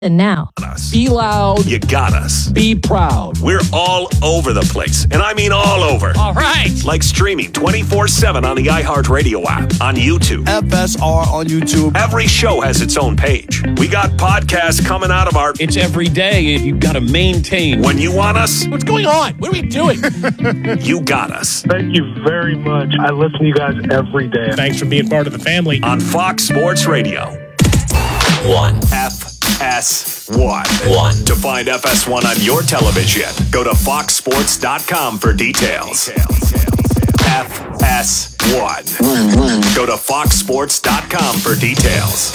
And now, Be loud. You got us. Be proud. We're all over the place, and I mean all over. All right. Like streaming 24/7 on the iHeartRadio app, on YouTube. FSR on YouTube. Every show has its own page. We got podcasts coming out of our... It's every day, and you've got to maintain. When you want us, What's going on? What are we doing? you got us. Thank you very much. I listen to you guys every day. Thanks for being part of the family. On Fox Sports Radio. 1. FS1. To find FS1 on your television, go to foxsports.com for details. FS1. Go to foxsports.com for details.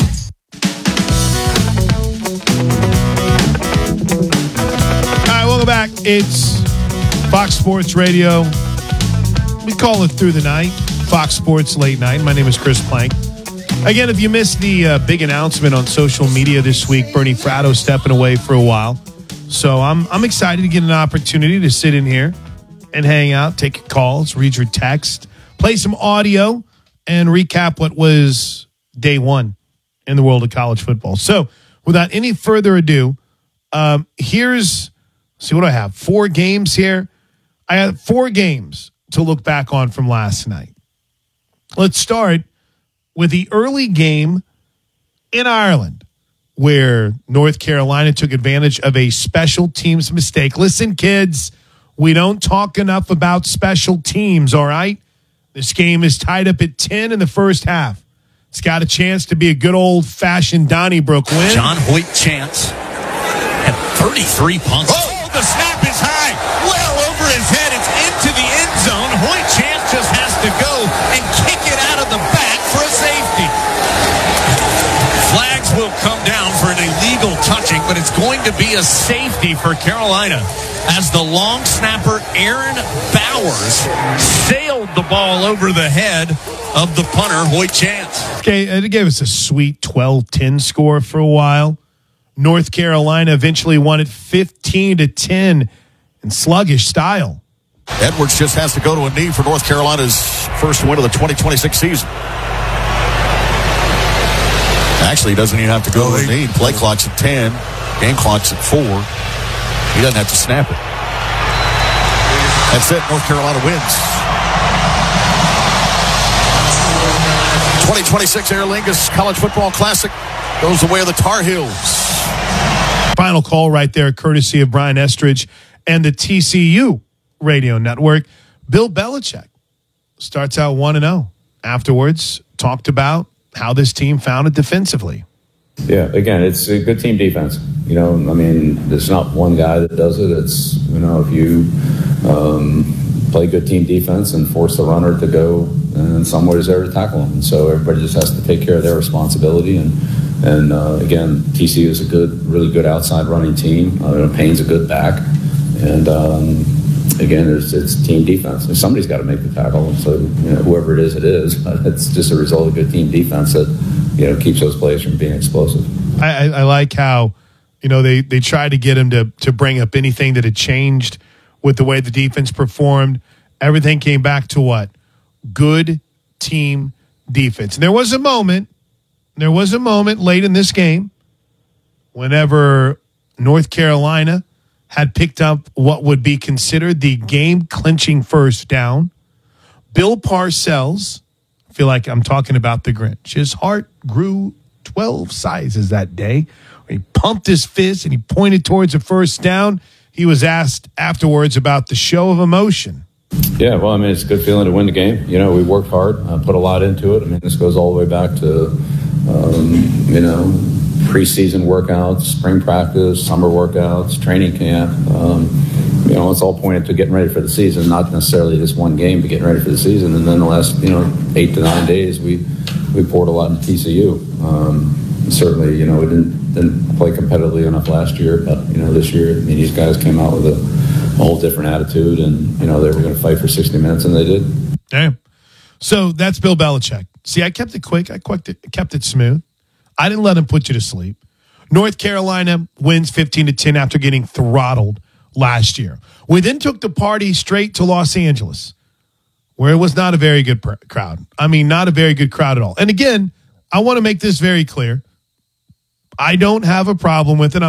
All right, welcome back. It's Fox Sports Radio. We call it Through the Night, Fox Sports Late Night. My name is Chris Plank. Again, if you missed the big announcement on social media this week, Bernie Fratto stepping away for a while. So I'm excited to get an opportunity to sit in here and hang out, take calls, read your text, play some audio, and recap what was day one in the world of college football. So without any further ado, see what I have. 4 games here. I have 4 games to look back on from last night. Let's start with the early game in Ireland, where North Carolina took advantage of a special teams mistake. Listen, kids, we don't talk enough about special teams, all right? This game is tied up at 10 in the first half. It's got a chance to be a good old-fashioned Donnybrook win. John Hoyt Chance had 33 punts. Oh, the snap is high. Well over his head. It's into the end zone. Hoyt Chance just has to go and kick it out of the back for a safety. Flags will come down for an illegal touching, but it's going to be a safety for Carolina as the long snapper Aaron Bowers sailed the ball over the head of the punter, Hoyt Chance. Okay, it gave us a sweet 12-10 score for a while. North Carolina eventually won it 15-10 in sluggish style. Edwards just has to go to a knee for North Carolina's first win of the 2026 season. Actually, he doesn't even have to go to a knee. Play clock's at 10. Game clock's at 4. He doesn't have to snap it. That's it. North Carolina wins. 2026 Aer Lingus College Football Classic goes the way of the Tar Heels. Final call right there, courtesy of Brian Estridge and the TCU radio network. Bill Belichick starts out 1-0. Afterwards, talked about how this team found it defensively. Yeah, again, it's a good team defense. You know, I mean, there's not one guy that does it. It's, you know, if you play good team defense and force the runner to go, and somebody's there to tackle him. And so everybody just has to take care of their responsibility. And again, TCU is a really good outside running team. Payne's a good back. And again, it's team defense. Somebody's got to make the tackle. So, you know, whoever it is, it's just a result of good team defense that, you know, keeps those plays from being explosive. I like how, you know, they tried to get him to bring up anything that had changed with the way the defense performed. Everything came back to what? Good team defense. And there was a moment late in this game whenever North Carolina had picked up what would be considered the game-clinching first down. Bill Parcells, I feel like I'm talking about the Grinch. His heart grew 12 sizes that day. He pumped his fist and he pointed towards a first down. He was asked afterwards about the show of emotion. Yeah, well, I mean, it's a good feeling to win the game. You know, we worked hard, put a lot into it. I mean, this goes all the way back to, you know, preseason workouts, spring practice, summer workouts, training camp. You know, it's all pointed to getting ready for the season, not necessarily just one game, but getting ready for the season. And then the last, 8 to 9 days, we poured a lot into TCU. Certainly, you know, we didn't play competitively enough last year, but, you know, this year, I mean, these guys came out with a whole different attitude, and, you know, they were going to fight for 60 minutes, and they did. Damn. So that's Bill Belichick. See, I kept it quick. I kept it smooth. I didn't let him put you to sleep. North Carolina wins 15-10 after getting throttled last year. We then took the party straight to Los Angeles, where it was not a very good crowd. I mean, not a very good crowd at all. And again, I want to make this very clear. I don't have a problem with it.